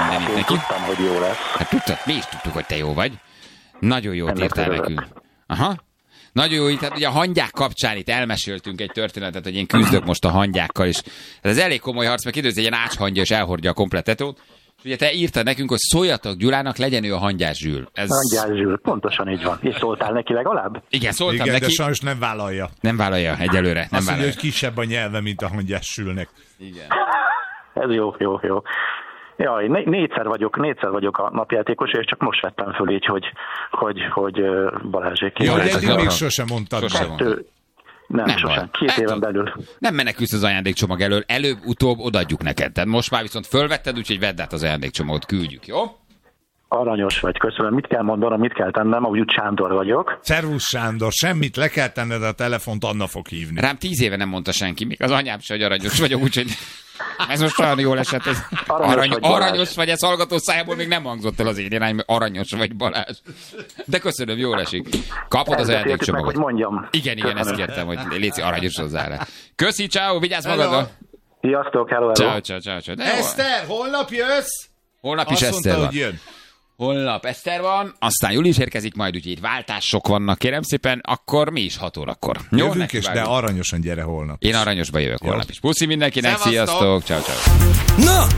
minden itt neki. Tudtam, hogy jó lesz. Hát tudtad, mi is tudtuk, hogy te jó vagy. Nagyon jót írtál nekünk. Aha. Nagyon jó, tehát ugye a hangyák kapcsán itt elmeséltünk egy történetet, hogy én küzdök most a hangyákkal, és ez elég komoly harc, mert időző, egy ilyen ácshangya, és elhordja a komplet tetót. Ugye te írtad nekünk, hogy szóljatok Gyulának, legyen ő a Hangyás Zsül. Hangyás Zsül, pontosan így van. És szóltál neki legalább? Igen, szóltam igen, neki. De sajnos nem vállalja. Nem vállalja egyelőre. Nem azt vállalja. mondja, hogy kisebb a nyelve, mint a Hangyás Zsülnek. Igen. Ez jó. Jaj, négyszer vagyok a napjátékos, és csak most vettem föl így, hogy Balázsék. Ja, de eddig még Sosem sosem mondtad. Nem, sosem. 2 éven belül. Nem menekülsz az ajándékcsomag elől, előbb-utóbb odaadjuk neked. Tehát most már viszont fölvetted, úgyhogy vedd át az ajándékcsomagot, küldjük, jó? Aranyos vagy, köszönöm. Mit kell mondanom, mit kell tennem? Úgy Sándor vagyok. Szervusz Sándor, semmit, le kell tenned a telefont, Anna fog hívni. Rám 10 éve nem mondta senki, még az anyám se, hogy aranyos vagyok, úgyhogy ez most olyan jól esett. Ez aranyos vagy, ez hallgató szájából még nem hangzott el az én irányban, aranyos vagy Balázs. De köszönöm, jól esik. Kapod az ajándékcsomagot. Hogy mondjam. Igen, ezt kértem, hogy léci aranyos hozzá rá. Köszi, ciao, vigyázz magadra. Sziasztok, hello. Ciao. Eszter, holnap jössz? Holnap is Eszter van. Holnap Eszter van, aztán Júli is érkezik majd, úgyhogy váltások vannak, kérem szépen, akkor mi is 6 órakor. Jó, jövünk is, de aranyosan gyere holnap. Én aranyosba jövök holnap is. Puszi mindenkinek, Szevasztok. sziasztok, ciao. Na,